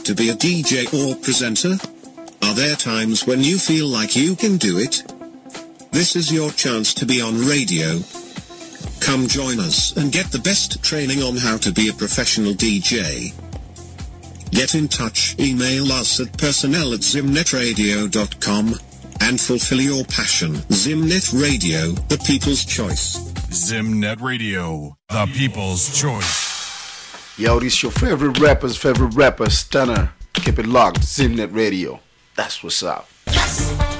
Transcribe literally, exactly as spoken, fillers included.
to be a D J or presenter? Are there times when you feel like you can do it? This is your chance to be on radio. Come join us and get the best training on how to be a professional D J. Get in touch, email us at personnel at zimnetradio dot com and fulfill your passion. Zimnet Radio, the people's choice. Zimnet Radio, the people's choice. Yo, this your favorite rapper's favorite rapper, Stunner. Keep it locked, Zimnet Radio. That's what's up.